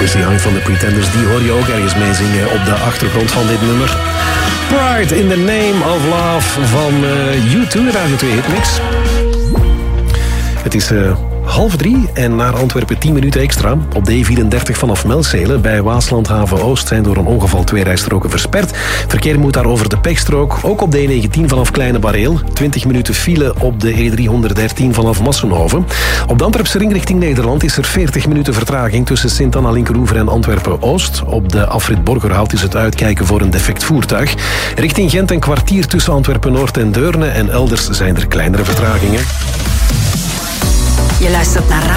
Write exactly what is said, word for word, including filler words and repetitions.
Chrissy Hine van de Pretenders, die hoor je ook ergens meezingen op de achtergrond van dit nummer. Pride in the Name of Love van uh, U twee, Radio twee Hitmix. Het is uh, half drie en naar Antwerpen tien minuten extra. Op de E vierendertig vanaf Melzele bij Waaslandhaven Oost zijn door een ongeval twee rijstroken versperd. Verkeer moet daar over de pechstrook. Ook op de E negentien vanaf Kleine Bareel. twintig minuten file op de E driehonderddertien vanaf Massenhoven. Op de Antwerpse ring richting Nederland is er veertig minuten vertraging tussen Sint-Anna-Linkeroever en Antwerpen-Oost. Op de afrit Borgerhout is het uitkijken voor een defect voertuig. Richting Gent een kwartier tussen Antwerpen-Noord en Deurne en elders zijn er kleinere vertragingen. Je luistert naar